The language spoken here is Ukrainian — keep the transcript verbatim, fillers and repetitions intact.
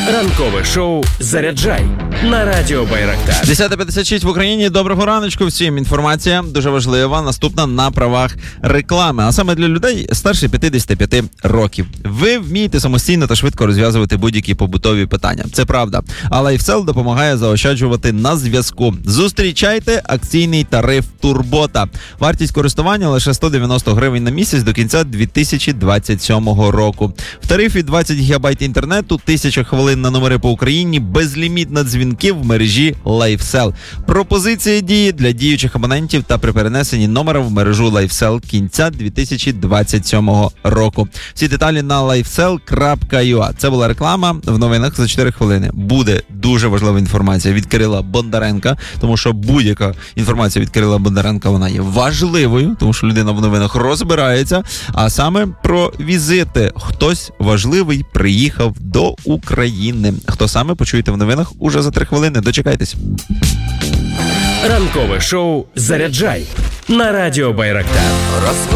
Ранкове шоу «Заряджай» на Радіо Байрактар. десята п'ятдесят шість в Україні. Доброго раночку всім. Інформація дуже важлива, наступна на правах реклами. А саме для людей старше п'ятдесят п'ять років. Ви вмієте самостійно та швидко розв'язувати будь-які побутові питання. Це правда. А LifeSell допомагає заощаджувати на зв'язку. Зустрічайте акційний тариф Турбота. Вартість користування лише сто дев'яносто гривень на місяць до кінця дві тисячі двадцять сьомого року. В тарифі двадцять гігабайт інтернету, тисяча хвилин на номери по Україні, безлімітна дзвінків в мережі LifeSell. Пропозиція діє для діючих абонентів та при перенесенні номера в мережу LifeSell кінця дві тисячі двадцять сьомого року. Всі деталі на лайфсел крапка ю а. Це була реклама в новинах за чотири хвилини. Буде дуже важлива інформація від Кирила Бондаренка, тому що будь-яка інформація від Кирила Бондаренка, вона є важливою, тому що людина в новинах розбирається, а саме про візити. Хтось важливий приїхав до України. Хто саме, почуєте в новинах уже за три хвилини. Дочекайтесь. Ранкове шоу «Заряджай» на Радіо Байрактар.